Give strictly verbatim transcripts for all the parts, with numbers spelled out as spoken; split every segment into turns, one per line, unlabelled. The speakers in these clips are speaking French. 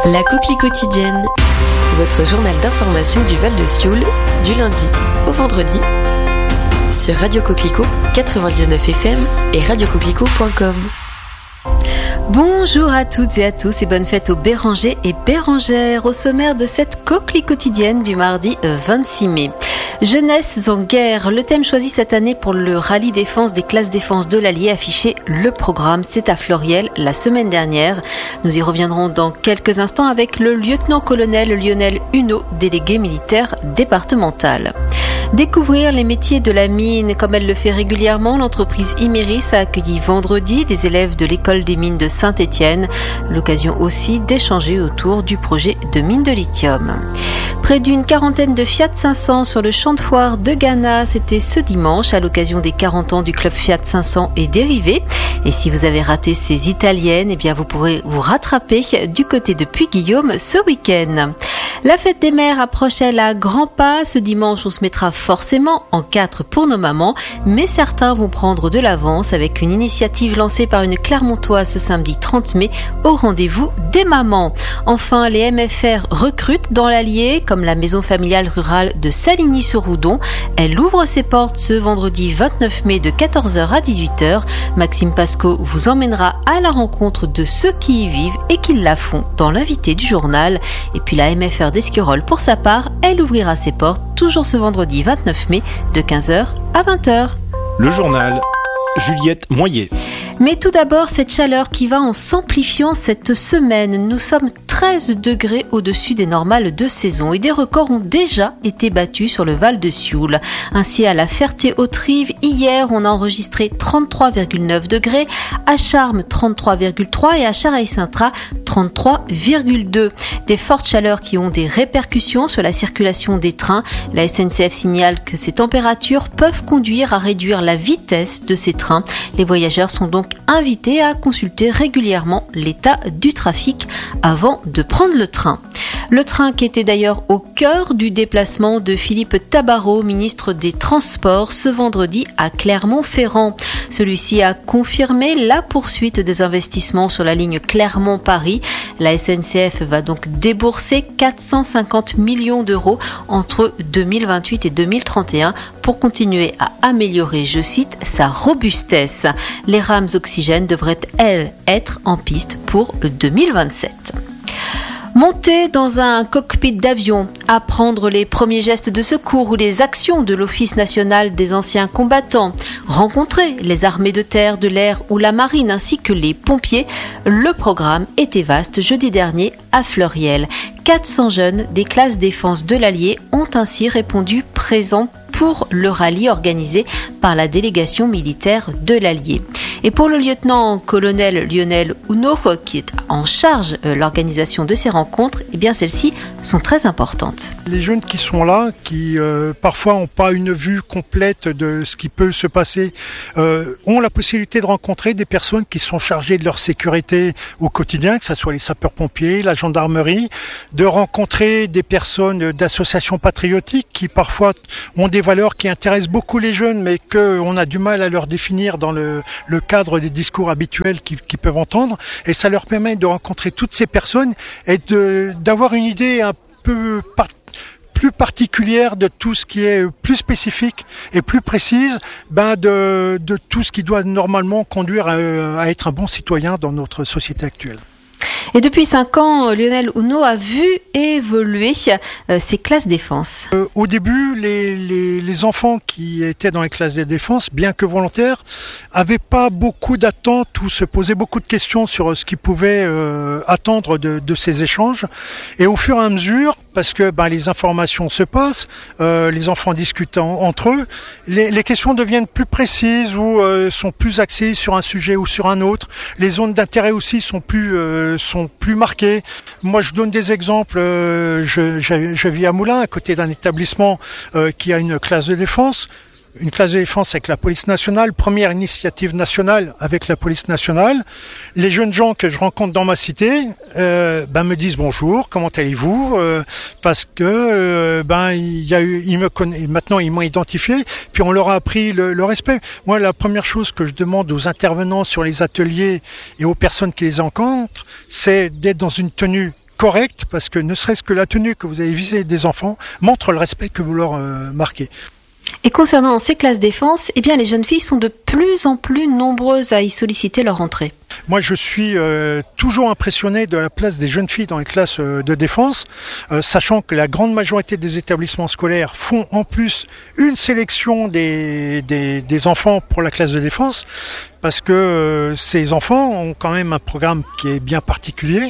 La Coquelie Quotidienne, votre journal d'information du Val de Sioule, du lundi au vendredi, sur Radio Coquelicot quatre-vingt-dix-neuf F M et radio coquelicot point com.
Bonjour à toutes et à tous et bonne fête aux Bérangers et Bérangères au sommaire de cette Coquelie Quotidienne du mardi vingt-six mai. Jeunesse en guerre, le thème choisi cette année pour le rallye défense des classes défense de l'Allier affiché le programme, c'est à Floriel la semaine dernière. Nous y reviendrons dans quelques instants avec le lieutenant-colonel Lionel Huneau, délégué militaire départemental. Découvrir les métiers de la mine comme elle le fait régulièrement, l'entreprise Imerys a accueilli vendredi des élèves de l'école des mines de Saint-Étienne. L'occasion aussi d'échanger autour du projet de mine de lithium. Près d'une quarantaine de Fiat cinq cents sur le champ de foire de Ghana, c'était ce dimanche à l'occasion des quarante ans du club Fiat cinq cents et dérivés. Et si vous avez raté ces italiennes, eh bien vous pourrez vous rattraper du côté de Puy-Guillaume ce week-end. La fête des mères approche elle à grands pas. Ce dimanche, on se mettra forcément en quatre pour nos mamans, mais certains vont prendre de l'avance avec une initiative lancée par une Clermontoise ce samedi trente mai au rendez-vous des mamans. Enfin, les M F R recrutent dans l'Allier, comme la maison familiale rurale de Saligny-sur-Oudon. Elle ouvre ses portes ce vendredi vingt-neuf mai de quatorze heures à dix-huit heures. Maxime Pasco vous emmènera à la rencontre de ceux qui y vivent et qui la font dans l'invité du journal. Et puis la M F R d'Esquirol, pour sa part, elle ouvrira ses portes toujours ce vendredi vingt-neuf mai de quinze heures à vingt heures.
Le journal, Juliette Moyer.
Mais tout d'abord, cette chaleur qui va en s'amplifiant cette semaine. Nous sommes treize degrés au-dessus des normales de saison et des records ont déjà été battus sur le Val de Sioule. Ainsi, à la Ferté-Haute-Rive, hier, on a enregistré trente-trois virgule neuf degrés, à Charmes trente-trois virgule trois et à Charaille-Saint-Trat trente-trois virgule deux. Des fortes chaleurs qui ont des répercussions sur la circulation des trains. La S N C F signale que ces températures peuvent conduire à réduire la vitesse de ces trains. Les voyageurs sont donc invités à consulter régulièrement l'état du trafic avant de prendre le train. Le train qui était d'ailleurs au cœur du déplacement de Philippe Tabarot, ministre des Transports, ce vendredi à Clermont-Ferrand. Celui-ci a confirmé la poursuite des investissements sur la ligne Clermont-Paris. La S N C F va donc débourser quatre cent cinquante millions d'euros entre deux mille vingt-huit et deux mille trente et un pour continuer à améliorer, je cite, sa robustesse. Les rames oxygène devraient, elles, être en piste pour deux mille vingt-sept. Monter dans un cockpit d'avion, apprendre les premiers gestes de secours ou les actions de l'Office national des anciens combattants, rencontrer les armées de terre, de l'air ou la marine ainsi que les pompiers, le programme était vaste jeudi dernier à Floriel. quatre cents jeunes des classes défense de l'Allier ont ainsi répondu présents pour le rallye organisé par la délégation militaire de l'Allier. Et pour le lieutenant-colonel Lionel Huneau, qui est en charge de l'organisation de ces rencontres, eh bien celles-ci sont très importantes.
Les jeunes qui sont là, qui euh, parfois n'ont pas une vue complète de ce qui peut se passer, euh, ont la possibilité de rencontrer des personnes qui sont chargées de leur sécurité au quotidien, que ce soit les sapeurs-pompiers, la gendarmerie, de rencontrer des personnes d'associations patriotiques qui parfois ont des valeurs qui intéressent beaucoup les jeunes, mais qu'on a du mal à leur définir dans le, le cadre des discours habituels qu'ils, qu'ils peuvent entendre. Et ça leur permet de rencontrer toutes ces personnes et de, d'avoir une idée un peu par, plus particulière de tout ce qui est plus spécifique et plus précise ben de, de tout ce qui doit normalement conduire à, à être un bon citoyen dans notre société actuelle.
Et depuis cinq ans, Lionel Huneau a vu évoluer euh, ses classes défense.
Euh, au début, les, les, les enfants qui étaient dans les classes de défense, bien que volontaires, avaient pas beaucoup d'attentes ou se posaient beaucoup de questions sur ce qu'ils pouvaient euh, attendre de, de ces échanges. Et au fur et à mesure, parce que ben, les informations se passent, euh, les enfants discutent en, entre eux, les, les questions deviennent plus précises ou euh, sont plus axées sur un sujet ou sur un autre. Les zones d'intérêt aussi sont plus euh, sont plus marquées. Moi, je donne des exemples. Euh, je, je, je vis à Moulins, à côté d'un établissement euh, qui a une classe de défense. Une classe de défense avec la police nationale, première initiative nationale avec la police nationale. Les jeunes gens que je rencontre dans ma cité euh, ben me disent bonjour, comment allez-vous euh, parce que euh, ben il y a eu, ils me connaissent, maintenant ils m'ont identifié, puis on leur a appris le, le respect. Moi, la première chose que je demande aux intervenants sur les ateliers et aux personnes qui les rencontrent, c'est d'être dans une tenue correcte, parce que ne serait-ce que la tenue que vous avez vis-à-vis des enfants montre le respect que vous leur euh, marquez.
Et concernant ces classes défense, eh bien les jeunes filles sont de plus en plus nombreuses à y solliciter leur entrée.
Moi, je suis euh, toujours impressionné de la place des jeunes filles dans les classes euh, de défense, euh, sachant que la grande majorité des établissements scolaires font en plus une sélection des, des, des enfants pour la classe de défense, parce que euh, ces enfants ont quand même un programme qui est bien particulier.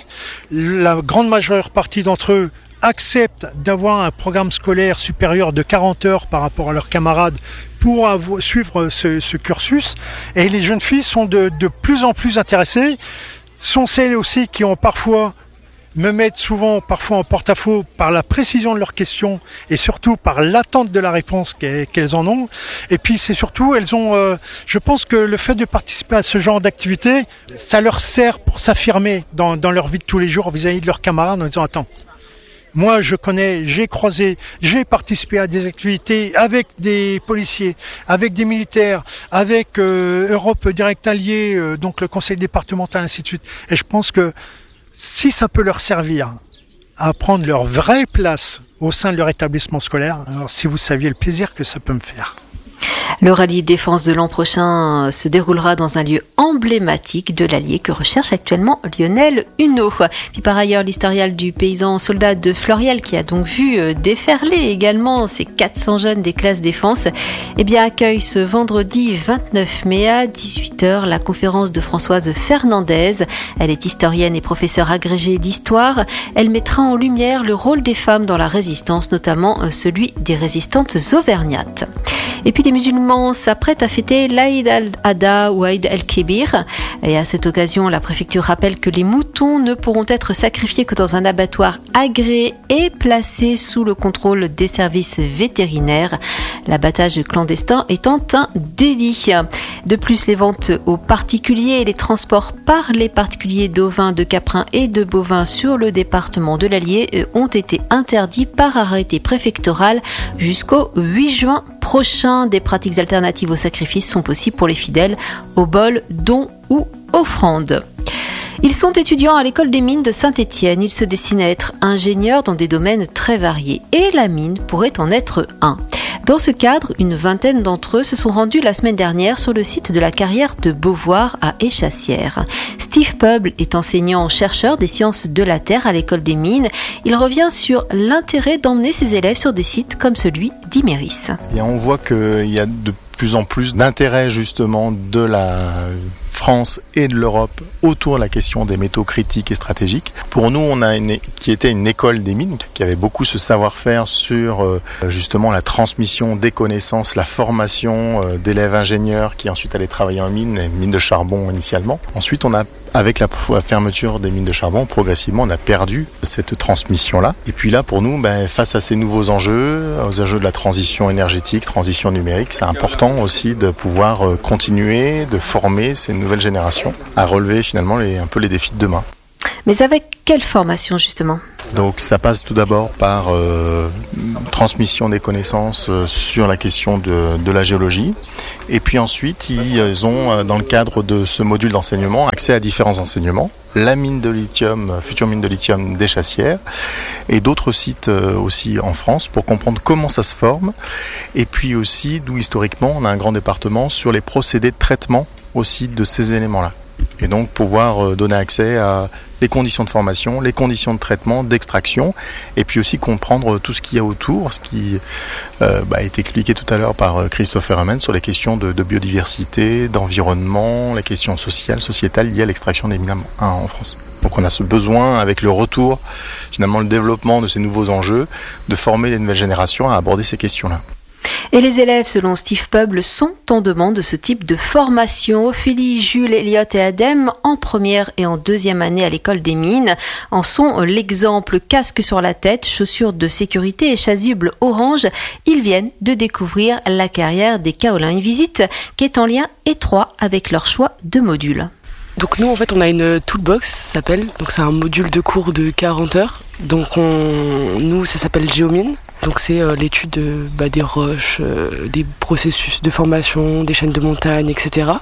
La grande majeure partie d'entre eux acceptent d'avoir un programme scolaire supérieur de quarante heures par rapport à leurs camarades pour avoir, suivre ce, ce cursus. Et les jeunes filles sont de, de plus en plus intéressées, sont celles aussi qui ont parfois, me mettent souvent parfois en porte-à-faux par la précision de leurs questions et surtout par l'attente de la réponse qu'elles en ont. Et puis c'est surtout, elles ont, euh, je pense que le fait de participer à ce genre d'activité, ça leur sert pour s'affirmer dans, dans leur vie de tous les jours vis-à-vis de leurs camarades en disant « Attends, moi, je connais, j'ai croisé, j'ai participé à des activités avec des policiers, avec des militaires, avec euh, Europe Direct Allié, euh, donc le conseil départemental, ainsi de suite. » Et je pense que si ça peut leur servir à prendre leur vraie place au sein de leur établissement scolaire, alors si vous saviez le plaisir que ça peut me faire.
Le rallye défense de l'an prochain se déroulera dans un lieu emblématique de l'Allier que recherche actuellement Lionel Huneau. Puis par ailleurs, l'historial du paysan soldat de Florial, qui a donc vu déferler également ces quatre cents jeunes des classes défense, eh bien accueille ce vendredi vingt-neuf mai à dix-huit heures la conférence de Françoise Fernandez. Elle est historienne et professeure agrégée d'histoire. Elle mettra en lumière le rôle des femmes dans la résistance, notamment celui des résistantes auvergnates. Et puis les musulmans s'apprêtent à fêter l'Aïd al-Adha ou Aïd al-Kébir. Et à cette occasion, la préfecture rappelle que les moutons ne pourront être sacrifiés que dans un abattoir agréé et placé sous le contrôle des services vétérinaires. L'abattage clandestin étant un délit. De plus, les ventes aux particuliers et les transports par les particuliers d'ovins, de caprins et de bovins sur le département de l'Allier ont été interdits par arrêté préfectoral jusqu'au huit juin prochain. Des pratiques alternatives au sacrifice sont possibles pour les fidèles au bol, don ou offrande. Ils sont étudiants à l'école des mines de Saint-Étienne. Ils se destinent à être ingénieurs dans des domaines très variés et la mine pourrait en être un. Dans ce cadre, une vingtaine d'entre eux se sont rendus la semaine dernière sur le site de la carrière de Beauvoir à Échassières. Steve Peuble est enseignant-chercheur des sciences de la Terre à l'école des mines. Il revient sur l'intérêt d'emmener ses élèves sur des sites comme celui d'Iméris.
Eh bien, on voit qu'il y a de plus en plus d'intérêt justement de la France et de l'Europe autour de la question des métaux critiques et stratégiques. Pour nous, on a une, qui était une école des mines, qui avait beaucoup ce savoir-faire sur euh, justement la transmission des connaissances, la formation euh, d'élèves ingénieurs qui ensuite allaient travailler en mine, mines de charbon initialement. Ensuite, on a avec la fermeture des mines de charbon, progressivement, on a perdu cette transmission-là. Et puis là, pour nous, ben, face à ces nouveaux enjeux, aux enjeux de la transition énergétique, transition numérique, c'est important aussi de pouvoir continuer, de former ces nouvelles générations à relever finalement les, un peu les défis de demain.
Mais avec quelle formation justement ?
Donc ça passe tout d'abord par euh, transmission des connaissances euh, sur la question de, de la géologie. Et puis ensuite, ils ont, dans le cadre de ce module d'enseignement, accès à différents enseignements. La mine de lithium, future mine de lithium d'Échassières, et d'autres sites euh, aussi en France pour comprendre comment ça se forme. Et puis aussi, d'où historiquement, on a un grand département sur les procédés de traitement aussi de ces éléments-là. Et donc pouvoir donner accès à les conditions de formation, les conditions de traitement, d'extraction, et puis aussi comprendre tout ce qu'il y a autour, ce qui euh, bah, a été expliqué tout à l'heure par Christopher Herman sur les questions de, de biodiversité, d'environnement, les questions sociales, sociétales liées à l'extraction des mines en France. Donc on a ce besoin, avec le retour, finalement le développement de ces nouveaux enjeux, de former les nouvelles générations à aborder ces questions-là.
Et les élèves, selon Steve Peuble, sont en demande de ce type de formation. Ophélie, Jules, Elliot et Adem, en première et en deuxième année à l'école des mines, en sont l'exemple. Casque sur la tête, chaussures de sécurité et chasuble orange. Ils viennent de découvrir la carrière des Kaolins. Une visite qui est en lien étroit avec leur choix de module.
Donc nous en fait on a une toolbox, ça s'appelle, donc c'est un module de cours de quarante heures, donc on, nous ça s'appelle Géomine. Donc c'est euh, l'étude euh, bah, des roches, euh, des processus de formation, des chaînes de montagne, et cetera.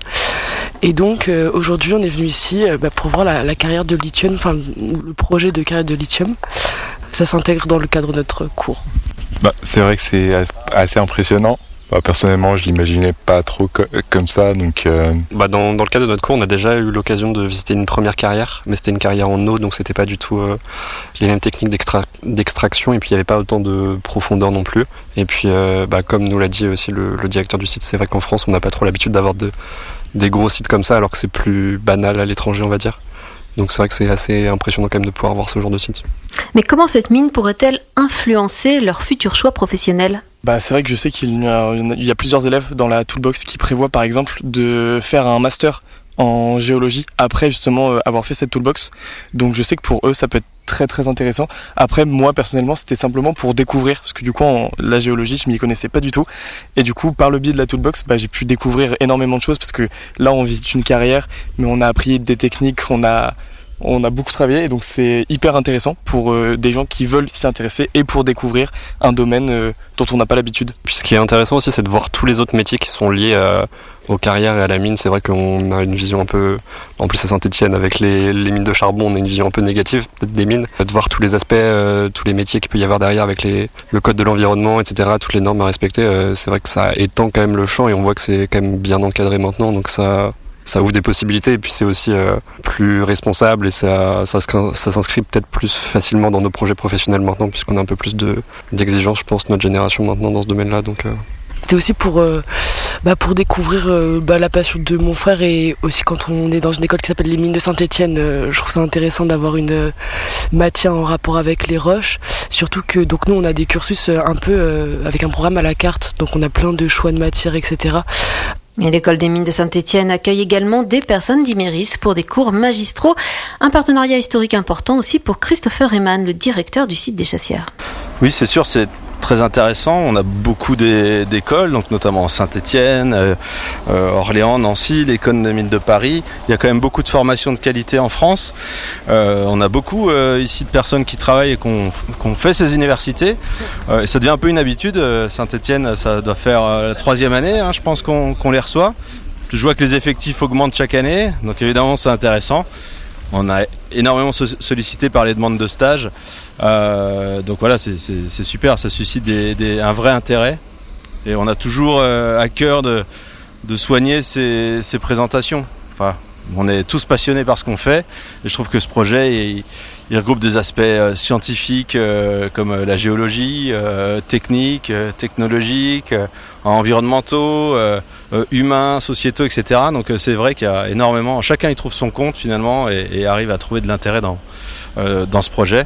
Et donc euh, aujourd'hui on est venu ici euh, bah, pour voir la, la carrière de lithium, enfin le projet de carrière de lithium. Ça s'intègre dans le cadre de notre cours.
Bah, c'est vrai que c'est assez impressionnant. Bah, personnellement, je l'imaginais pas trop co- comme ça, donc. Euh...
Bah, dans, dans le cadre de notre cours, on a déjà eu l'occasion de visiter une première carrière, mais c'était une carrière en eau, donc c'était pas du tout euh, les mêmes techniques d'extra- d'extraction, et puis il y avait pas autant de profondeur non plus. Et puis, euh, bah, comme nous l'a dit aussi le, le directeur du site, c'est vrai qu'en France, on n'a pas trop l'habitude d'avoir de, des gros sites comme ça, alors que c'est plus banal à l'étranger, on va dire. Donc c'est vrai que c'est assez impressionnant quand même de pouvoir voir ce genre de site.
Mais comment cette mine pourrait-elle influencer leur futur choix professionnel ?
Bah, c'est vrai que je sais qu'il y a, il y a plusieurs élèves dans la Toolbox qui prévoient par exemple de faire un master en géologie après justement avoir fait cette Toolbox. Donc je sais que pour eux ça peut être très très intéressant. Après moi personnellement c'était simplement pour découvrir, parce que du coup en, la géologie je m'y connaissais pas du tout, et du coup par le biais de la Toolbox bah, j'ai pu découvrir énormément de choses, parce que là on visite une carrière mais on a appris des techniques, on a On a beaucoup travaillé, et donc c'est hyper intéressant pour euh, des gens qui veulent s'y intéresser et pour découvrir un domaine euh, dont on n'a pas l'habitude.
Puis ce qui est intéressant aussi, c'est de voir tous les autres métiers qui sont liés à, aux carrières et à la mine. C'est vrai qu'on a une vision un peu, en plus à Saint-Étienne avec les, les mines de charbon, on a une vision un peu négative peut-être des mines. De voir tous les aspects, euh, tous les métiers qu'il peut y avoir derrière avec les, le code de l'environnement, et cetera, toutes les normes à respecter, euh, c'est vrai que ça étend quand même le champ, et on voit que c'est quand même bien encadré maintenant, donc ça... ça ouvre des possibilités, et puis c'est aussi euh, plus responsable, et ça, ça, ça s'inscrit peut-être plus facilement dans nos projets professionnels maintenant, puisqu'on a un peu plus de, d'exigences, je pense, notre génération maintenant dans ce domaine-là. Donc, euh...
C'était aussi pour, euh, bah, pour découvrir euh, bah, la passion de mon frère, et aussi quand on est dans une école qui s'appelle les mines de Saint-Étienne, euh, je trouve ça intéressant d'avoir une euh, matière en rapport avec les roches, surtout que donc nous on a des cursus euh, un peu euh, avec un programme à la carte, donc on a plein de choix de matières, et cetera.
Et l'école des mines de Saint-Étienne accueille également des personnes d'Iméris pour des cours magistraux. Un partenariat historique important aussi pour Christopher Eman, le directeur du site des Chassières.
Oui, c'est sûr, c'est très intéressant. On a beaucoup des, d'écoles, donc notamment Saint-Étienne, euh, euh, Orléans, Nancy, l'école des mines de Paris. Il y a quand même beaucoup de formations de qualité en France. Euh, on a beaucoup euh, ici de personnes qui travaillent et qu'on qu'on fait ces universités. Euh, et ça devient un peu une habitude. Saint-Étienne, ça doit faire euh, la troisième année, hein, je pense qu'on, qu'on les reçoit. Je vois que les effectifs augmentent chaque année, donc évidemment c'est intéressant. On a énormément sollicité par les demandes de stage. Euh, donc voilà, c'est, c'est, c'est super, ça suscite des, des, un vrai intérêt. Et on a toujours euh, à cœur de, de soigner ces, ces présentations. Enfin, on est tous passionnés par ce qu'on fait. Et je trouve que ce projet, il, il regroupe des aspects euh, scientifiques euh, comme la géologie, euh, techniques, euh, technologiques, euh, environnementaux, euh, euh, humains, sociétaux, et cetera. Donc euh, c'est vrai qu'il y a énormément. Chacun y trouve son compte finalement et, et arrive à trouver de l'intérêt dans, euh, dans ce projet.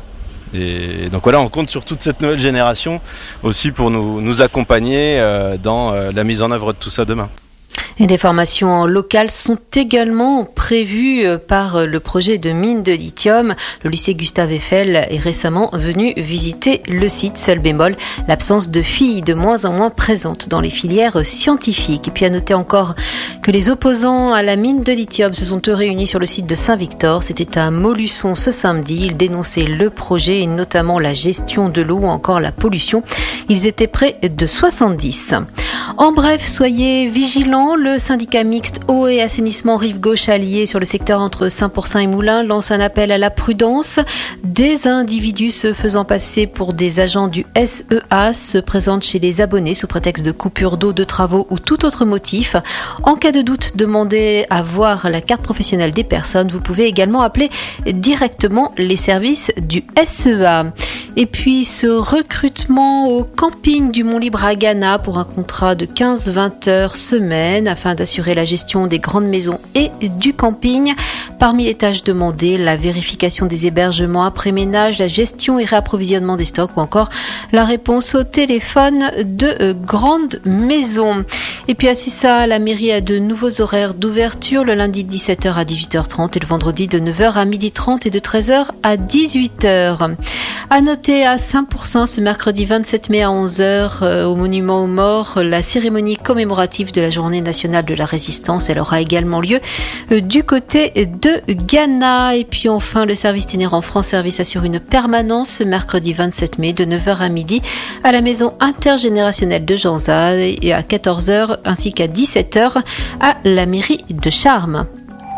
Et donc voilà, on compte sur toute cette nouvelle génération aussi pour nous, nous accompagner euh, dans euh, la mise en œuvre de tout ça demain.
Et des formations locales sont également prévues par le projet de mine de lithium. Le lycée Gustave Eiffel est récemment venu visiter le site. Seul bémol, l'absence de filles de moins en moins présentes dans les filières scientifiques. Et puis à noter encore que les opposants à la mine de lithium se sont réunis sur le site de Saint-Victor. C'était à Montluçon ce samedi. Ils dénonçaient le projet et notamment la gestion de l'eau ou encore la pollution. Ils étaient près de soixante-dix. En bref, soyez vigilants. Le syndicat mixte eau et assainissement Rive-Gauche allié sur le secteur entre Saint-Pourçain et Moulins lance un appel à la prudence. Des individus se faisant passer pour des agents du S E A se présentent chez les abonnés sous prétexte de coupure d'eau, de travaux ou tout autre motif. En cas de doute, demandez à voir la carte professionnelle des personnes. Vous pouvez également appeler directement les services du S E A. Et puis ce recrutement au camping du Mont-Libre à Ghana pour un contrat de quinze à vingt heures semaine afin d'assurer la gestion des grandes maisons et du camping. Parmi les tâches demandées, la vérification des hébergements après ménage, la gestion et réapprovisionnement des stocks ou encore la réponse au téléphone de grandes maisons. Et puis à Susa, la mairie a de nouveaux horaires d'ouverture le lundi de dix-sept heures à dix-huit heures trente et le vendredi de neuf heures à midi trente et de treize heures à dix-huit heures. À noter à Saint-Pourçain ce mercredi vingt-sept mai à onze heures euh, au monument aux morts, la cérémonie commémorative de la journée nationale de la résistance. Elle aura également lieu euh, du côté de Ghana. Et puis enfin, le service itinérant France Service assure une permanence ce mercredi vingt-sept mai de neuf heures à midi à la maison intergénérationnelle de Janzat et à quatorze heures ainsi qu'à dix-sept heures à la mairie de Charmes.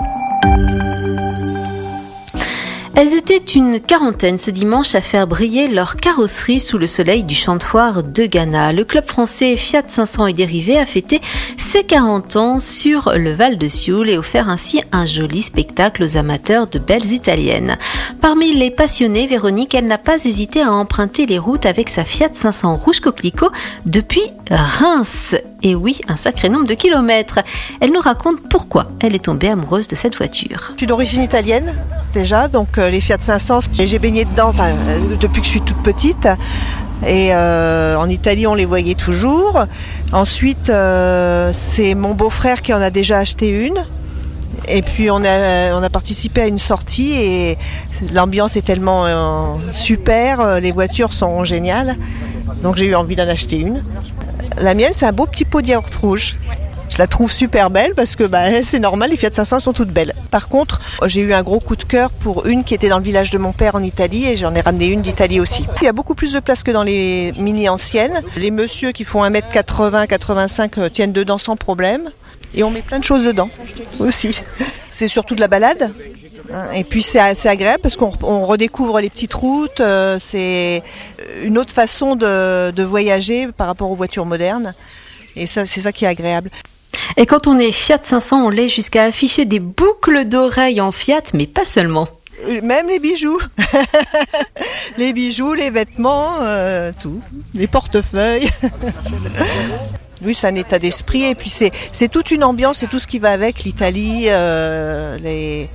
Elles étaient une quarantaine ce dimanche à faire briller leur carrosserie sous le soleil du champ de foire de Ghana. Le club français Fiat cinq cents et dérivés a fêté ses quarante ans sur le Val de Sioule et offert ainsi un joli spectacle aux amateurs de belles italiennes. Parmi les passionnés, Véronique, elle n'a pas hésité à emprunter les routes avec sa Fiat cinq cents rouge coquelicot depuis Reims. Et oui, un sacré nombre de kilomètres. Elle nous raconte pourquoi elle est tombée amoureuse de cette voiture.
Je suis d'origine italienne déjà, donc euh, les Fiat cinq cents, j'ai baigné dedans enfin, euh, depuis que je suis toute petite. Et euh, en Italie, on les voyait toujours. Ensuite, euh, c'est mon beau-frère qui en a déjà acheté une. Et puis on a, on a participé à une sortie et l'ambiance est tellement euh, super, les voitures sont géniales. Donc j'ai eu envie d'en acheter une. La mienne, c'est un beau petit pot de yaourt rouge. Je la trouve super belle parce que bah, c'est normal, les Fiat cinq cents sont toutes belles. Par contre, j'ai eu un gros coup de cœur pour une qui était dans le village de mon père en Italie et j'en ai ramené une d'Italie aussi. Il y a beaucoup plus de place que dans les mini anciennes. Les messieurs qui font un mètre quatre-vingts quatre-vingt-cinq tiennent dedans sans problème. Et on met plein de choses dedans aussi. C'est surtout de la balade. Et puis c'est assez agréable parce qu'on on redécouvre les petites routes. Euh, c'est une autre façon de, de voyager par rapport aux voitures modernes. Et ça, c'est ça qui est agréable.
Et quand on est Fiat cinq cents, on l'est jusqu'à afficher des boucles d'oreilles en Fiat, mais pas seulement.
Même les bijoux. Les bijoux, les vêtements, euh, tout. Les portefeuilles. Oui, c'est un état d'esprit et puis c'est, c'est toute une ambiance, c'est tout ce qui va avec l'Italie, euh, les,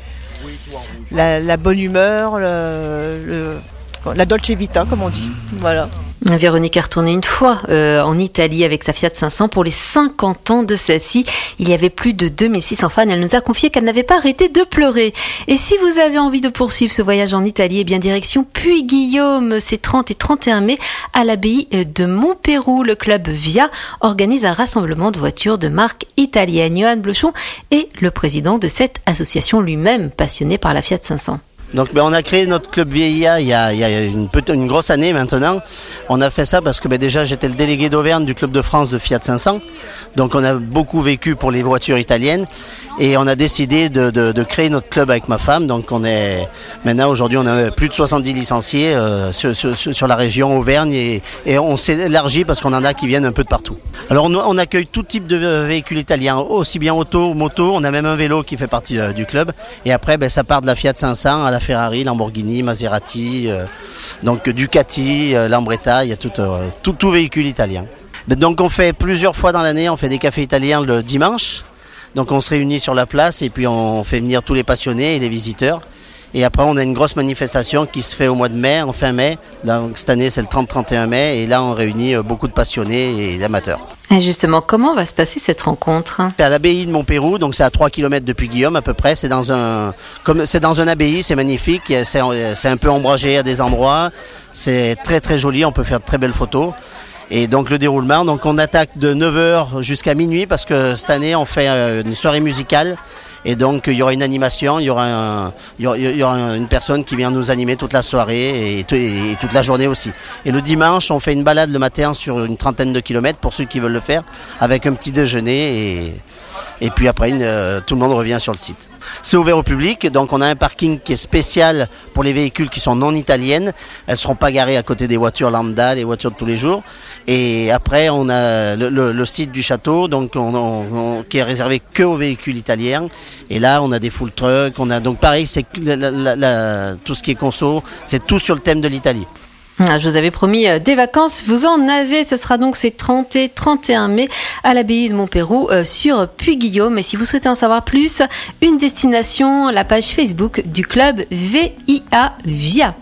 la, la bonne humeur, le, le, la dolce vita comme on dit. Voilà.
Véronique est retournée une fois euh, en Italie avec sa Fiat cinq cents pour les cinquante ans de celle-ci. Il y avait plus de deux mille six cents fans. Elle nous a confié qu'elle n'avait pas arrêté de pleurer. Et si vous avez envie de poursuivre ce voyage en Italie, eh bien direction Puy-Guillaume, c'est trente et trente et un mai à l'abbaye de Montpérou. Le club Via organise un rassemblement de voitures de marque italienne. Johan Blochon est le président de cette association, lui-même passionné par la Fiat cinq cents.
Donc ben, on a créé notre club V I A il y a, il y a une, une grosse année maintenant. On a fait ça parce que ben, déjà j'étais le délégué d'Auvergne du club de France de Fiat cinq cents. Donc on a beaucoup vécu pour les voitures italiennes et on a décidé de, de, de créer notre club avec ma femme. Donc on est maintenant aujourd'hui on a plus de soixante-dix licenciés euh, sur, sur, sur la région Auvergne et, et on s'est élargi parce qu'on en a qui viennent un peu de partout. Alors on, on accueille tout type de véhicules italiens, aussi bien auto, moto. On a même un vélo qui fait partie euh, du club. Et après ben, ça part de la Fiat cinq cents à la Ferrari, Lamborghini, Maserati, euh, donc Ducati, euh, Lambretta, il y a tout, euh, tout, tout véhicule italien. Donc on fait plusieurs fois dans l'année, on fait des cafés italiens le dimanche. Donc on se réunit sur la place et puis on fait venir tous les passionnés et les visiteurs. Et après on a une grosse manifestation qui se fait au mois de mai, en fin mai. Donc cette année c'est le trente trente et un mai et là on réunit beaucoup de passionnés et d'amateurs.
Et justement, comment va se passer cette rencontre ?
C'est à l'abbaye de Montpérou, donc c'est à trois kilomètres de Puy-Guillaume à peu près. C'est dans un, comme c'est dans un abbaye, c'est magnifique. C'est, c'est un peu ombragé à des endroits. C'est très très joli. On peut faire de très belles photos. Et donc le déroulement, donc on attaque de neuf heures jusqu'à minuit parce que cette année on fait une soirée musicale. Et donc il y aura une animation, il y aura, un, il y aura, il y aura une personne qui vient nous animer toute la soirée et, et, et toute la journée aussi. Et le dimanche, on fait une balade le matin sur une trentaine de kilomètres pour ceux qui veulent le faire, avec un petit déjeuner et, et puis après une, euh, tout le monde revient sur le site. C'est ouvert au public, donc on a un parking qui est spécial pour les véhicules qui sont non italiennes. Elles ne seront pas garées à côté des voitures lambda, les voitures de tous les jours. Et après, on a le, le, le site du château, donc on, on, on, qui est réservé que aux véhicules italiens. Et là, on a des full trucks. On a donc pareil, c'est la, la, la, tout ce qui est conso, c'est tout sur le thème de l'Italie.
Ah, je vous avais promis euh, des vacances, vous en avez, ce sera donc ces trente et trente et un mai à l'abbaye de Montpérou euh, sur Puy-Guillaume. Et si vous souhaitez en savoir plus, une destination, la page Facebook du club V I A Via.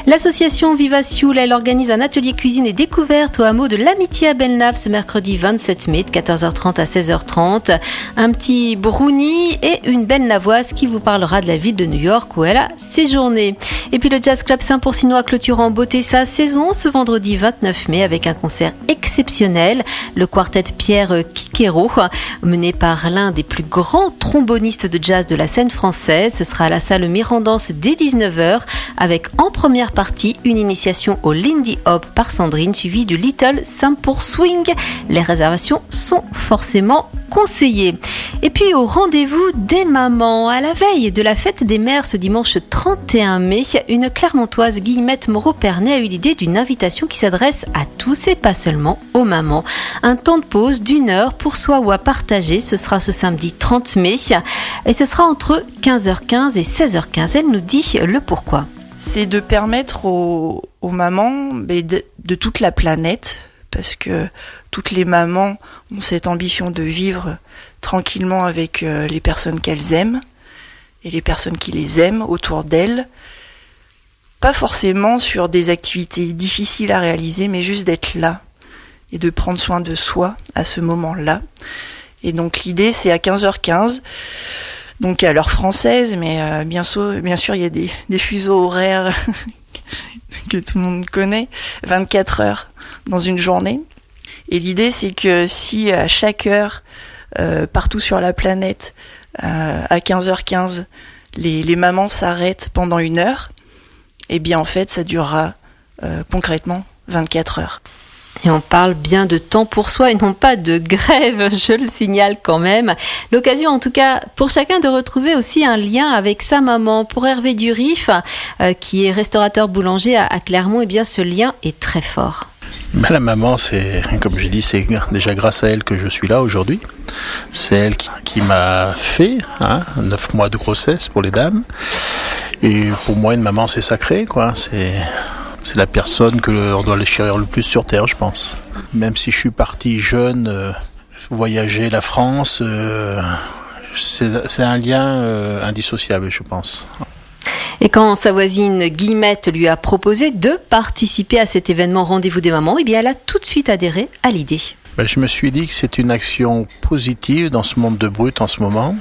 L'association Viva Sioule, elle organise un atelier cuisine et découverte au hameau de l'Amitié à Bellenave ce mercredi vingt-sept mai de quatorze heures trente à seize heures trente. Un petit brownie et une Bellenavoise qui vous parlera de la ville de New York où elle a séjourné. Et puis le Jazz Club Saint-Pourcinois clôture en beauté sa saison ce vendredi vingt-neuf mai avec un concert exceptionnel. Le quartet Pierre Kikero, mené par l'un des plus grands trombonistes de jazz de la scène française. Ce sera à la salle Mirandance dès dix-neuf heures avec en première partie une initiation au Lindy Hop par Sandrine suivie du Little Saint-Pour Swing. Les réservations sont forcément conseillées. Et puis au rendez-vous des mamans, à la veille de la fête des mères ce dimanche trente et un mai, une Clermontoise, Guillemette Moreau-Pernet, a eu l'idée d'une invitation qui s'adresse à tous et pas seulement aux mamans. Un temps de pause d'une heure pour soi ou à partager, ce sera ce samedi trente mai et ce sera entre quinze heures quinze et seize heures quinze. Elle nous dit le pourquoi.
C'est de permettre aux, aux mamans de, de toute la planète, parce que toutes les mamans ont cette ambition de vivre tranquillement avec les personnes qu'elles aiment et les personnes qui les aiment autour d'elles. Pas forcément sur des activités difficiles à réaliser, mais juste d'être là et de prendre soin de soi à ce moment-là. Et donc l'idée, c'est à quinze heures quinze, donc à l'heure française, mais euh, bien sûr, bien sûr, il y a des, des fuseaux horaires que tout le monde connaît, vingt-quatre heures dans une journée. Et l'idée, c'est que si à chaque heure, euh, partout sur la planète, euh, à quinze heures quinze, les, les mamans s'arrêtent pendant une heure, eh bien en fait, ça durera euh, concrètement vingt-quatre heures.
Et on parle bien de temps pour soi et non pas de grève, je le signale quand même. L'occasion en tout cas pour chacun de retrouver aussi un lien avec sa maman. Pour Hervé Durif, euh, qui est restaurateur boulanger à, à Clermont, eh bien ce lien est très fort.
Ben, la maman, c'est, comme j'ai dit, c'est déjà grâce à elle que je suis là aujourd'hui. C'est elle qui, qui m'a fait, hein, neuf mois de grossesse pour les dames. Et pour moi, une maman, c'est sacré, quoi. C'est... C'est la personne que l'on doit les chérir le plus sur Terre, je pense. Même si je suis parti jeune, euh, voyager la France, euh, c'est, c'est un lien euh, indissociable, je pense.
Et quand sa voisine Guillemette lui a proposé de participer à cet événement Rendez-vous des mamans, eh bien elle a tout de suite adhéré à l'idée.
Ben, je me suis dit que c'est une action positive dans ce monde de brut en ce moment.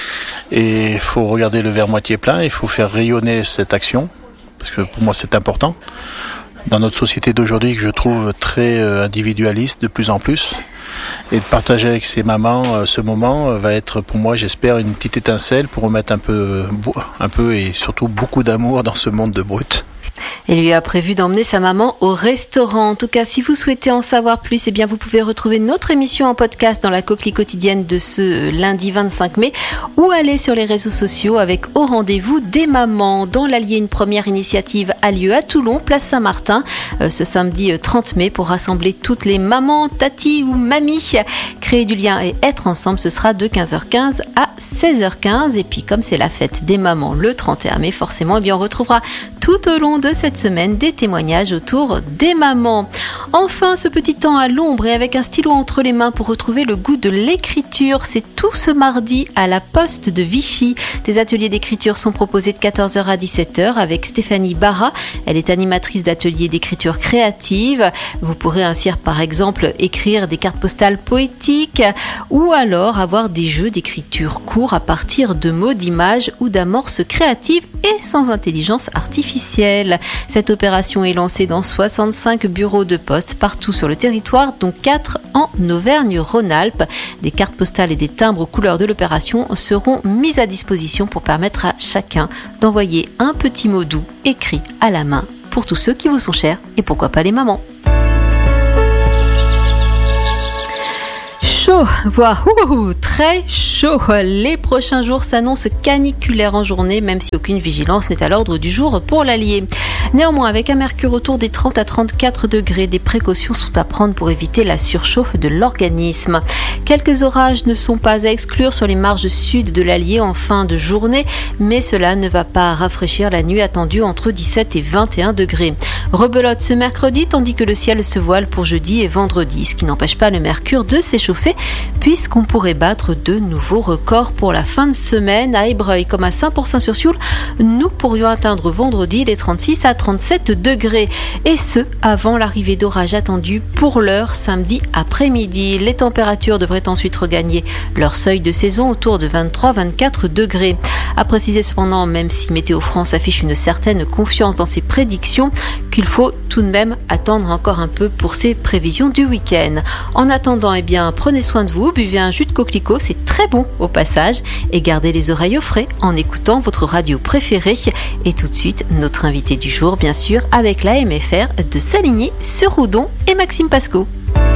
Et il faut regarder le verre moitié plein, il faut faire rayonner cette action. Parce que pour moi c'est important. Dans notre société d'aujourd'hui que je trouve très individualiste de plus en plus, et de partager avec ces mamans euh, ce moment euh, va être pour moi, j'espère, une petite étincelle pour remettre un peu, un peu et surtout beaucoup d'amour dans ce monde de brut.
Et lui a prévu d'emmener sa maman au restaurant. En tout cas, si vous souhaitez en savoir plus, eh bien vous pouvez retrouver notre émission en podcast dans la coquelie quotidienne de ce lundi vingt-cinq mai ou aller sur les réseaux sociaux avec Au rendez-vous des mamans. Dans l'Allier, une première initiative a lieu à Toulon, place Saint-Martin, euh, ce samedi trente mai pour rassembler toutes les mamans, tati ou mamies. Créer du lien et être ensemble, ce sera de quinze heures quinze à seize heures quinze. Et puis comme c'est la fête des mamans le trente et un mai, forcément, eh bien on retrouvera tout au long de cette semaine des témoignages autour des mamans. Enfin, ce petit temps à l'ombre et avec un stylo entre les mains pour retrouver le goût de l'écriture. C'est tout ce mardi à la Poste de Vichy. Des ateliers d'écriture sont proposés de quatorze heures à dix-sept heures avec Stéphanie Barra. Elle est animatrice d'ateliers d'écriture créative. Vous pourrez ainsi, par exemple, écrire des cartes postales poétiques ou alors avoir des jeux d'écriture courts à partir de mots, d'images ou d'amorces créatives et sans intelligence artificielle. Cette opération est lancée dans soixante-cinq bureaux de poste partout sur le territoire, dont quatre en Auvergne-Rhône-Alpes. Des cartes postales et des timbres aux couleurs de l'opération seront mis à disposition pour permettre à chacun d'envoyer un petit mot doux écrit à la main pour tous ceux qui vous sont chers et pourquoi pas les mamans. Chaud, voire ouh, très chaud. Les prochains jours s'annoncent caniculaires en journée, même si aucune vigilance n'est à l'ordre du jour pour l'Allier. Néanmoins, avec un mercure autour des trente à trente-quatre degrés, des précautions sont à prendre pour éviter la surchauffe de l'organisme. Quelques orages ne sont pas à exclure sur les marges sud de l'Allier en fin de journée, mais cela ne va pas rafraîchir la nuit attendue entre dix-sept et vingt et un degrés. Rebelote ce mercredi, tandis que le ciel se voile pour jeudi et vendredi, ce qui n'empêche pas le mercure de s'échauffer, puisqu'on pourrait battre de nouveaux records pour la fin de semaine. À Ébreuil comme à Saint-Pourçain-sur-Sioule, nous pourrions atteindre vendredi les trente-six à trente-sept degrés. Et ce, avant l'arrivée d'orages attendus pour l'heure samedi après-midi. Les températures devraient ensuite regagner leur seuil de saison autour de vingt-trois à vingt-quatre degrés. À préciser cependant, même si Météo France affiche une certaine confiance dans ses prédictions, qu'il faut tout de même attendre encore un peu pour ses prévisions du week-end. En attendant, eh bien, prenez soin de vous, buvez un jus de coquelicot, c'est très bon au passage, et gardez les oreilles au frais en écoutant votre radio préférée. Et tout de suite, notre invité du jour, bien sûr, avec l'A M F R de Saligny-sur-Oudon et Maxime Pasco.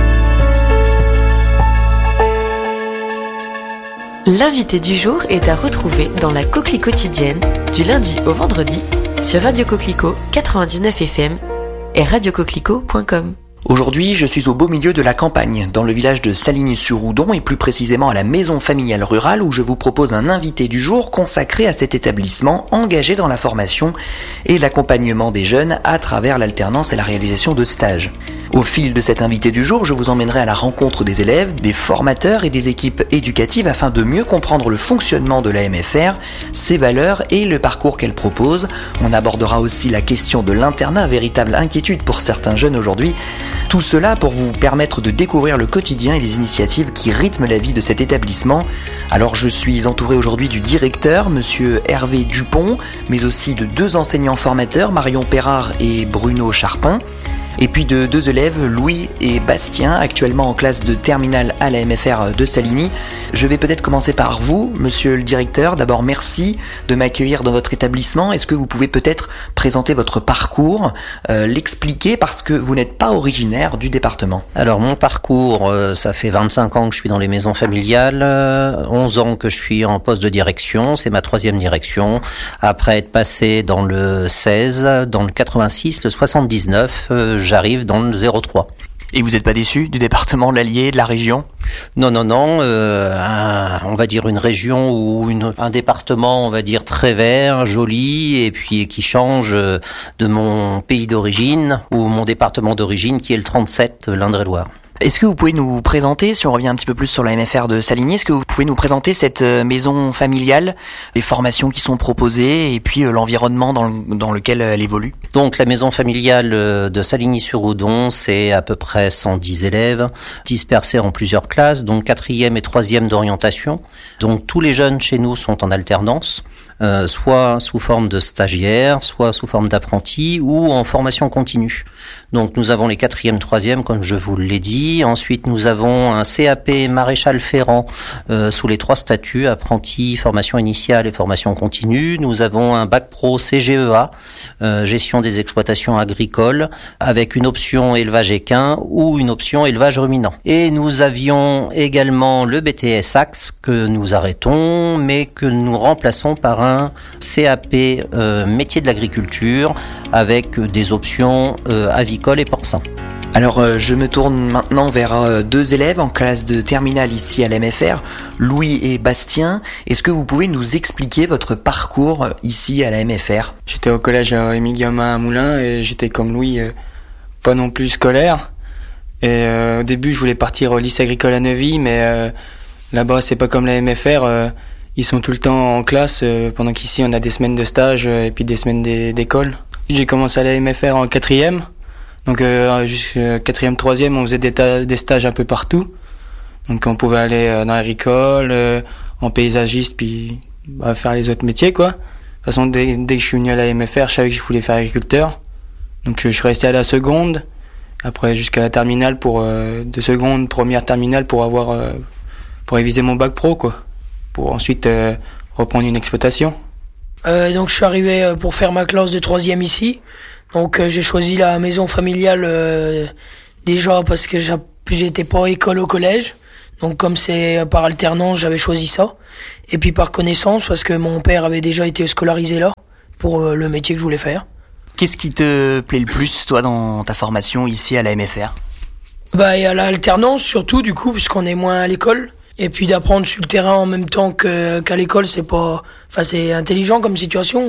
L'invité du jour est à retrouver dans la Coquelie quotidienne du lundi au vendredi sur Radio Coquelicot quatre-vingt-dix-neuf F M et radio coquelicot point com.
Aujourd'hui, je suis au beau milieu de la campagne, dans le village de Saligny-sur-Oudon et plus précisément à la maison familiale rurale où je vous propose un invité du jour consacré à cet établissement engagé dans la formation et l'accompagnement des jeunes à travers l'alternance et la réalisation de stages. Au fil de cet invité du jour, je vous emmènerai à la rencontre des élèves, des formateurs et des équipes éducatives afin de mieux comprendre le fonctionnement de l'A M F R, ses valeurs et le parcours qu'elle propose. On abordera aussi la question de l'internat, véritable inquiétude pour certains jeunes aujourd'hui. Tout cela pour vous permettre de découvrir le quotidien et les initiatives qui rythment la vie de cet établissement. Alors je suis entouré aujourd'hui du directeur, monsieur Hervé Dupont, mais aussi de deux enseignants formateurs, Marion Perrard et Bruno Charpin. Et puis de deux élèves, Louis et Bastien, actuellement en classe de terminale à la M F R de Saligny. Je vais peut-être commencer par vous, monsieur le directeur. D'abord, merci de m'accueillir dans votre établissement. Est-ce que vous pouvez peut-être présenter votre parcours, euh, l'expliquer parce que vous n'êtes pas originaire du département?
Alors, mon parcours, euh, ça fait vingt-cinq ans que je suis dans les maisons familiales, euh, onze ans que je suis en poste de direction, c'est ma troisième direction. Après être passé dans le seize, dans le quatre-vingt-six, le soixante-dix-neuf, euh, j'arrive dans le zéro trois.
Et vous n'êtes pas déçu du département, de l'Allier, de la région?
Non, non, non. Euh, un, on va dire une région ou une, un département, on va dire très vert, joli, et puis qui change de mon pays d'origine ou mon département d'origine qui est le trente-sept, l'Indre-et-Loire.
Est-ce que vous pouvez nous présenter, si on revient un petit peu plus sur la M F R de Saligny, est-ce que vous pouvez nous présenter cette maison familiale, les formations qui sont proposées et puis l'environnement dans, le, dans lequel elle évolue?
Donc la maison familiale de Saligny-sur-Oudon, c'est à peu près cent dix élèves dispersés en plusieurs classes, donc quatrième et troisième d'orientation. Donc tous les jeunes chez nous sont en alternance. Euh, soit sous forme de stagiaires, soit sous forme d'apprentis ou en formation continue. Donc nous avons les quatrièmes, troisièmes, comme je vous l'ai dit. Ensuite, nous avons un C A P maréchal ferrant euh, sous les trois statuts, apprenti, formation initiale et formation continue. Nous avons un bac pro C G E A, euh, gestion des exploitations agricoles, avec une option élevage équin ou une option élevage ruminant. Et nous avions également le B T S Axe que nous arrêtons, mais que nous remplaçons par un C A P euh, métier de l'agriculture avec des options euh, avicoles et porcins.
Alors euh, je me tourne maintenant vers euh, deux élèves en classe de terminale ici à l'A M F R, Louis et Bastien. Est-ce que vous pouvez nous expliquer votre parcours euh, ici à l'A M F R?
J'étais au collège euh, Émile Guillaumin à Moulins et j'étais comme Louis, euh, pas non plus scolaire. Et euh, au début je voulais partir au lycée agricole à Neuvy, mais euh, là-bas c'est pas comme l'A M F R. Euh, Ils sont tout le temps en classe, euh, pendant qu'ici on a des semaines de stage euh, et puis des semaines d'école. J'ai commencé à l'A M F R en quatrième, donc euh, jusqu'à quatrième, troisième, on faisait des, des stages un peu partout. Donc on pouvait aller euh, dans l'agricole, euh, en paysagiste, puis bah, faire les autres métiers quoi. De toute façon, dès, dès que je suis venu à l'A M F R, je savais que je voulais faire agriculteur. Donc euh, je suis resté à la seconde, après jusqu'à la terminale pour euh, de seconde, première terminale pour avoir euh, pour réviser mon bac pro quoi. Pour ensuite euh, reprendre une exploitation.
Euh, donc je suis arrivé euh, pour faire ma classe de troisième ici. Donc euh, j'ai choisi la maison familiale euh, déjà parce que j'étais pas à école au collège. Donc comme c'est par alternance, j'avais choisi ça. Et puis par connaissance parce que mon père avait déjà été scolarisé là pour euh, le métier que je voulais faire.
Qu'est-ce qui te plaît le plus toi dans ta formation ici à la M F R?
Bah il y a l'alternance surtout du coup puisqu'on est moins à l'école. Et puis d'apprendre sur le terrain en même temps que, qu'à l'école, c'est pas, enfin, c'est intelligent comme situation.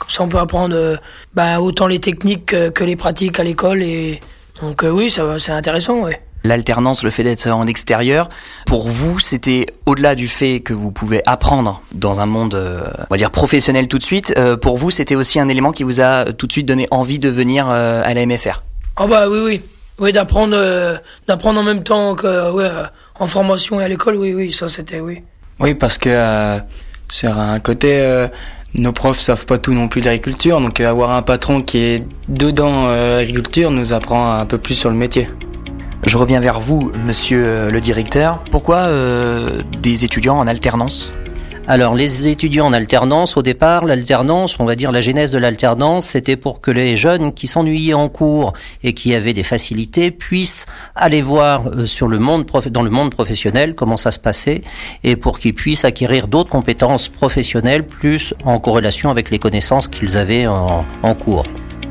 Comme ça, on peut apprendre euh, bah, autant les techniques que, que les pratiques à l'école. Et donc euh, oui, ça va, c'est intéressant, ouais.
L'alternance, le fait d'être en extérieur, pour vous, c'était au-delà du fait que vous pouvez apprendre dans un monde, euh, on va dire, professionnel tout de suite. Euh, pour vous, c'était aussi un élément qui vous a tout de suite donné envie de venir euh, à la M F R.
Ah bah oui, oui. Oui, d'apprendre, euh, d'apprendre en même temps que, ouais, euh, en formation et à l'école, oui, oui, ça c'était, oui.
Oui, parce que euh, sur un côté, euh, nos profs savent pas tout non plus de l'agriculture, donc euh, avoir un patron qui est dedans euh, l'agriculture nous apprend un peu plus sur le métier.
Je reviens vers vous, monsieur le directeur. Pourquoi euh, des étudiants en alternance ?
Alors, les étudiants en alternance, au départ, l'alternance, on va dire la genèse de l'alternance, c'était pour que les jeunes qui s'ennuyaient en cours et qui avaient des facilités puissent aller voir sur le monde prof... dans le monde professionnel comment ça se passait et pour qu'ils puissent acquérir d'autres compétences professionnelles plus en corrélation avec les connaissances qu'ils avaient en, en cours.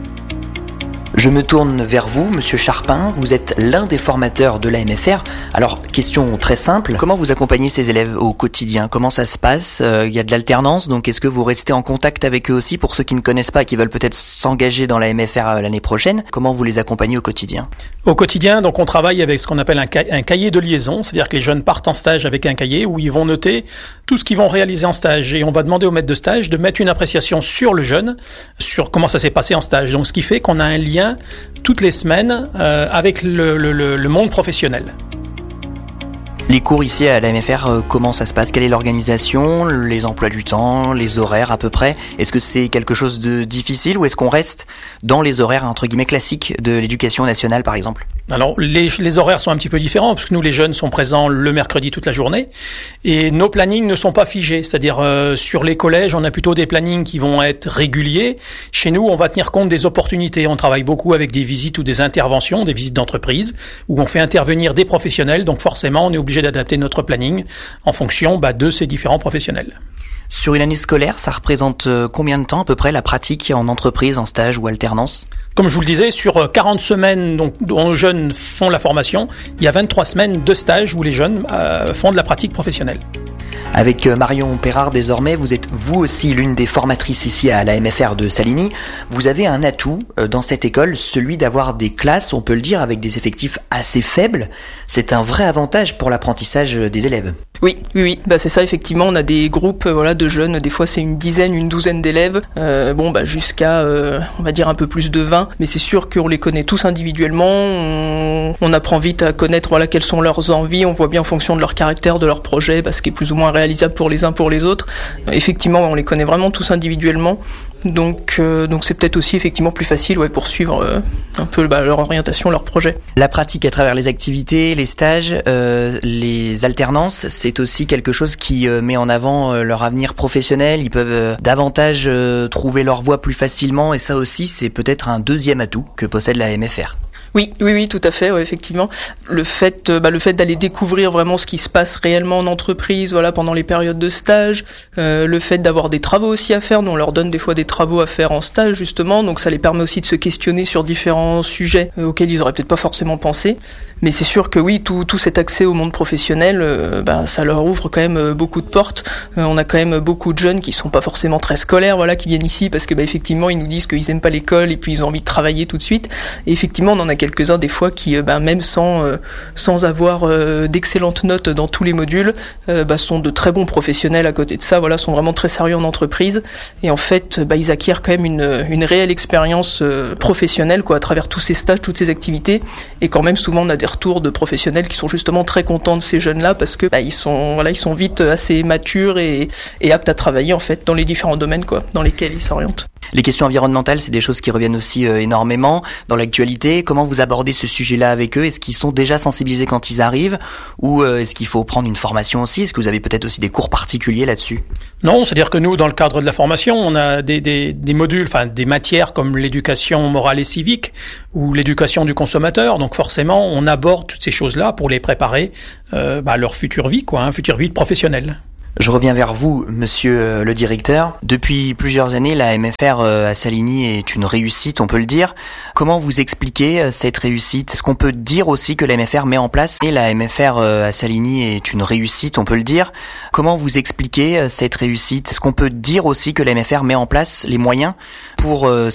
Je me tourne vers vous, monsieur Charpin. Vous êtes l'un des formateurs de la M F R. Alors, question très simple. Comment vous accompagnez ces élèves au quotidien ? Comment ça se passe ? euh, Il y a de l'alternance, donc est-ce que vous restez en contact avec eux aussi pour ceux qui ne connaissent pas et qui veulent peut-être s'engager dans la M F R l'année prochaine ? Comment vous les accompagnez au quotidien ?
Au quotidien, donc on travaille avec ce qu'on appelle un, ca- un cahier de liaison, c'est-à-dire que les jeunes partent en stage avec un cahier où ils vont noter tout ce qu'ils vont réaliser en stage et on va demander au maître de stage de mettre une appréciation sur le jeune, sur comment ça s'est passé en stage. Donc ce qui fait qu'on a un lien toutes les semaines euh, avec le, le, le monde professionnel.
Les cours ici à la M F R, euh, comment ça se passe ? Quelle est l'organisation, les emplois du temps, les horaires à peu près ? Est-ce que c'est quelque chose de difficile ou est-ce qu'on reste dans les horaires entre guillemets classiques de l'éducation nationale par exemple ?
Alors les, les horaires sont un petit peu différents parce que nous les jeunes sont présents le mercredi toute la journée et nos plannings ne sont pas figés, c'est-à-dire euh, sur les collèges on a plutôt des plannings qui vont être réguliers. Chez nous on va tenir compte des opportunités, on travaille beaucoup avec des visites ou des interventions, des visites d'entreprise où on fait intervenir des professionnels, donc forcément on est obligé d'adapter notre planning en fonction bah, de ces différents professionnels.
Sur une année scolaire, ça représente combien de temps à peu près la pratique en entreprise, en stage ou alternance ?
Comme je vous le disais, sur quarante semaines donc, dont nos jeunes font la formation, il y a vingt-trois semaines de stage où les jeunes euh, font de la pratique professionnelle.
Avec Marion Perrard désormais, vous êtes vous aussi l'une des formatrices ici à la M F R de Saligny. Vous avez un atout dans cette école, celui d'avoir des classes, on peut le dire, avec des effectifs assez faibles. C'est un vrai avantage pour l'apprentissage des élèves.
Oui, oui, oui, bah c'est ça effectivement. On a des groupes, euh, voilà, de jeunes. Des fois c'est une dizaine, une douzaine d'élèves. Euh, bon, bah jusqu'à, euh, on va dire un peu plus de vingt. Mais c'est sûr qu'on les connaît tous individuellement. On, on apprend vite à connaître, voilà, quelles sont leurs envies. On voit bien en fonction de leur caractère, de leur projet, bah, ce qui est plus ou moins réalisable pour les uns pour les autres. Euh, effectivement, on les connaît vraiment tous individuellement. Donc, euh, donc c'est peut-être aussi effectivement plus facile, ouais, pour suivre euh, un peu bah, leur orientation, leur projet.
La pratique à travers les activités, les stages, euh, les alternances, c'est aussi quelque chose qui euh, met en avant euh, leur avenir professionnel. Ils peuvent euh, davantage euh, trouver leur voie plus facilement, et ça aussi, c'est peut-être un deuxième atout que possède la M F R.
Oui, oui, oui, tout à fait, ouais, effectivement. Le fait, bah, le fait d'aller découvrir vraiment ce qui se passe réellement en entreprise, voilà, pendant les périodes de stage, euh, le fait d'avoir des travaux aussi à faire, nous on leur donne des fois des travaux à faire en stage justement, donc ça les permet aussi de se questionner sur différents sujets euh, auxquels ils auraient peut-être pas forcément pensé. Mais c'est sûr que oui, tout, tout cet accès au monde professionnel, euh, bah, ça leur ouvre quand même beaucoup de portes. Euh, on a quand même beaucoup de jeunes qui sont pas forcément très scolaires, voilà, qui viennent ici parce que bah, effectivement ils nous disent qu'ils aiment pas l'école et puis ils ont envie de travailler tout de suite. Et effectivement, on en a quelques-uns des fois qui, bah, même sans euh, sans avoir euh, d'excellentes notes dans tous les modules, euh, bah, sont de très bons professionnels à côté de ça. Voilà, sont vraiment très sérieux en entreprise. Et en fait, bah, ils acquièrent quand même une une réelle expérience euh, professionnelle, quoi, à travers tous ces stages, toutes ces activités. Et quand même, souvent, on a des retours de professionnels qui sont justement très contents de ces jeunes-là parce que bah, ils sont voilà, ils sont vite assez matures et et aptes à travailler en fait dans les différents domaines, quoi, dans lesquels ils s'orientent.
Les questions environnementales, c'est des choses qui reviennent aussi euh, énormément dans l'actualité. Comment vous abordez ce sujet-là avec eux ? Est-ce qu'ils sont déjà sensibilisés quand ils arrivent ? Ou euh, est-ce qu'il faut prendre une formation aussi ? Est-ce que vous avez peut-être aussi des cours particuliers là-dessus ?
Non, c'est-à-dire que nous, dans le cadre de la formation, on a des, des, des modules, enfin des matières comme l'éducation morale et civique ou l'éducation du consommateur. Donc forcément, on aborde toutes ces choses-là pour les préparer euh, bah, à leur future vie, quoi, hein, future vie professionnelle.
Je reviens vers vous, monsieur le directeur. Depuis plusieurs années, la M F R à Saligny est une réussite, on peut le dire. Comment vous expliquez cette réussite ? Est-ce qu'on peut dire aussi que la M F R met en place et la M F R à Saligny est une réussite, on peut le dire. Comment vous expliquez cette réussite ? Est-ce qu'on peut dire aussi que la M F R met en place les moyens pour